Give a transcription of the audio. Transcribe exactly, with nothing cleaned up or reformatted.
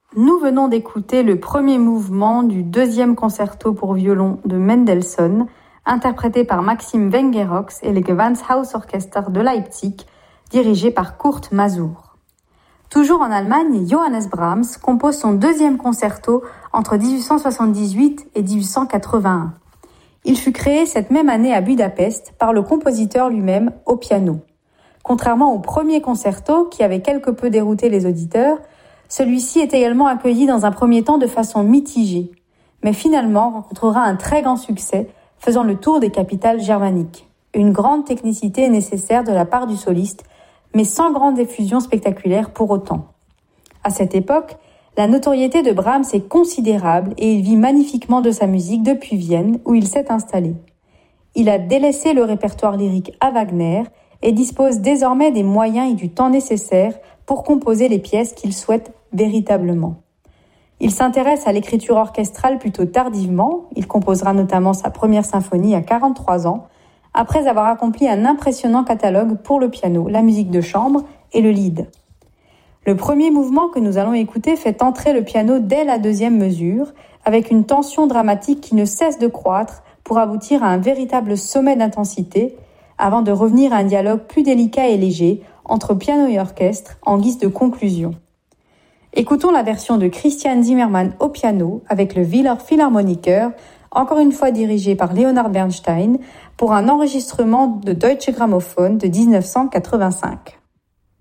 Nous venons d'écouter le premier mouvement du deuxième concerto pour violon de Mendelssohn, interprété par Maxim Wengerox et le Gewandhausorchester de Leipzig, dirigé par Kurt Masur. Toujours en Allemagne, Johannes Brahms compose son deuxième concerto entre dix-huit cent soixante-dix-huit et dix-huit cent quatre-vingt-un. Il fut créé cette même année à Budapest par le compositeur lui-même au piano. Contrairement au premier concerto, qui avait quelque peu dérouté les auditeurs, celui-ci est également accueilli dans un premier temps de façon mitigée, mais finalement rencontrera un très grand succès, faisant le tour des capitales germaniques. Une grande technicité est nécessaire de la part du soliste, mais sans grande effusion spectaculaire pour autant. À cette époque, la notoriété de Brahms est considérable et il vit magnifiquement de sa musique depuis Vienne, où il s'est installé. Il a délaissé le répertoire lyrique à Wagner et dispose désormais des moyens et du temps nécessaires pour composer les pièces qu'il souhaite véritablement. Il s'intéresse à l'écriture orchestrale plutôt tardivement, il composera notamment sa première symphonie à quarante-trois ans, après avoir accompli un impressionnant catalogue pour le piano, la musique de chambre et le lied. Le premier mouvement que nous allons écouter fait entrer le piano dès la deuxième mesure, avec une tension dramatique qui ne cesse de croître pour aboutir à un véritable sommet d'intensité, avant de revenir à un dialogue plus délicat et léger entre piano et orchestre en guise de conclusion. Écoutons la version de Christian Zimmermann au piano avec le Wieler Philharmoniker, encore une fois dirigé par Leonard Bernstein, pour un enregistrement de Deutsche Grammophon de dix-neuf cent quatre-vingt-cinq.